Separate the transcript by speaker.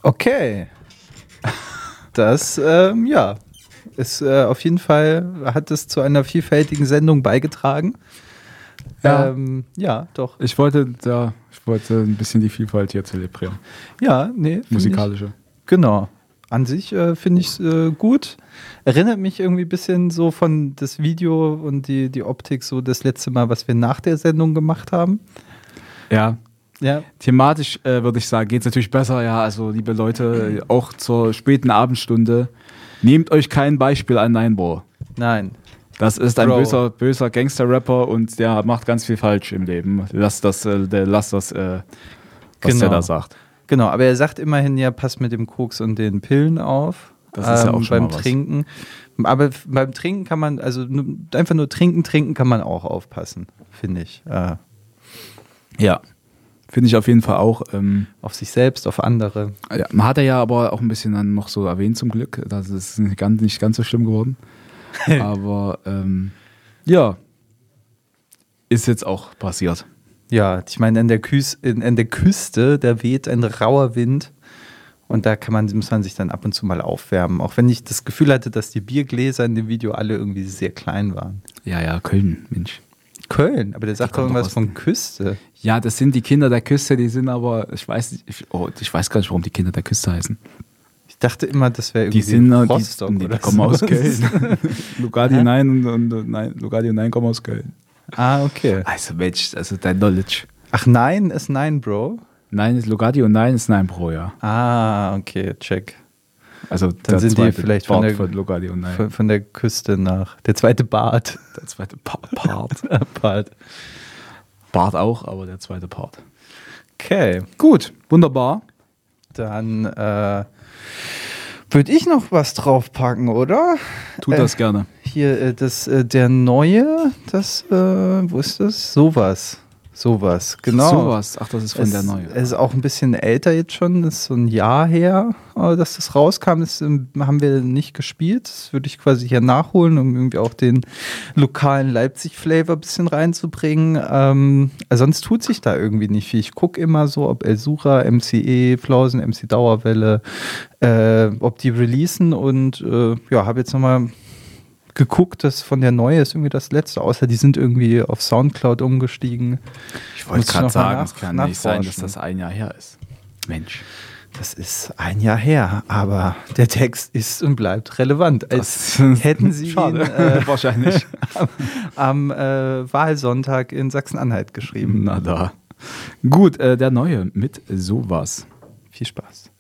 Speaker 1: Okay. Das, ist auf jeden Fall, hat es zu einer vielfältigen Sendung beigetragen. Ja, doch.
Speaker 2: Ich wollte ein bisschen die Vielfalt hier zelebrieren.
Speaker 1: Ja, nee.
Speaker 2: Musikalische.
Speaker 1: Genau. An sich finde ich es gut. Erinnert mich irgendwie ein bisschen so von das Video und die Optik so das letzte Mal, was wir nach der Sendung gemacht haben.
Speaker 2: Ja.
Speaker 1: Ja.
Speaker 2: Thematisch würde ich sagen, geht es natürlich besser. Ja, also liebe Leute, auch zur späten Abendstunde, nehmt euch kein Beispiel an Ninebro.
Speaker 1: Nein.
Speaker 2: Das ist ein böser Gangster-Rapper und der macht ganz viel falsch im Leben. Lass das, was der da sagt.
Speaker 1: Genau, aber er sagt immerhin, ja, passt mit dem Koks und den Pillen auf.
Speaker 2: Das ist ja auch schon
Speaker 1: beim
Speaker 2: mal was.
Speaker 1: Trinken. Aber beim Trinken kann man, also einfach nur trinken kann man auch aufpassen, finde ich.
Speaker 2: Ja, finde ich auf jeden Fall auch.
Speaker 1: Auf sich selbst, auf andere.
Speaker 2: Ja, man hat ja aber auch ein bisschen dann noch so erwähnt zum Glück. Das ist nicht ganz so schlimm geworden. Aber ja, ist jetzt auch passiert.
Speaker 1: Ja, ich meine, an der Küste, da weht ein rauer Wind und da muss man sich dann ab und zu mal aufwärmen. Auch wenn ich das Gefühl hatte, dass die Biergläser in dem Video alle irgendwie sehr klein waren.
Speaker 2: Ja, Köln, Mensch.
Speaker 1: Köln, aber der sagt doch irgendwas von Küste.
Speaker 2: Ja, das sind die Kinder der Küste, die sind aber, ich weiß gar nicht, warum die Kinder der Küste heißen.
Speaker 1: Ich dachte immer, das wäre irgendwie
Speaker 2: Rostock die kommen aus Köln. Lugardi und Nein kommen aus Köln.
Speaker 1: Ah, okay.
Speaker 2: Also Mensch, also dein Knowledge.
Speaker 1: Ach, Nein ist Nein, Bro?
Speaker 2: Nein ist Lugardi und Nein ist Nein, Bro, ja.
Speaker 1: Ah, okay, check.
Speaker 2: Also
Speaker 1: dann sind die vielleicht von
Speaker 2: Lugardi und Nein.
Speaker 1: Von der Küste nach. Der zweite Bart.
Speaker 2: Der zweite Part.
Speaker 1: Bart
Speaker 2: auch, aber der zweite Part.
Speaker 1: Okay.
Speaker 2: Gut, wunderbar.
Speaker 1: Dann würde ich noch was draufpacken, oder?
Speaker 2: Tu das gerne.
Speaker 1: Hier, der neue, wo ist das? Sowas, genau.
Speaker 2: Sowas, ach, das ist von der neue.
Speaker 1: Es ist auch ein bisschen älter jetzt schon, das ist so ein Jahr her, dass das rauskam. Das haben wir nicht gespielt. Das würde ich quasi hier nachholen, um irgendwie auch den lokalen Leipzig-Flavor ein bisschen reinzubringen. Sonst tut sich da irgendwie nicht viel. Ich gucke immer so, ob El Sura, MCE, Flausen, MC Dauerwelle, ob die releasen und habe jetzt nochmal geguckt, dass von der Neue ist irgendwie das letzte, außer die sind irgendwie auf Soundcloud umgestiegen.
Speaker 2: Ich wollte gerade sagen, es kann nicht sein, dass das ein Jahr her ist. Mensch.
Speaker 1: Das ist ein Jahr her, aber der Text ist und bleibt relevant. Als hätten sie ihn
Speaker 2: wahrscheinlich
Speaker 1: am Wahlsonntag in Sachsen-Anhalt geschrieben.
Speaker 2: Na da. Gut, der Neue mit Sowas.
Speaker 1: Viel Spaß.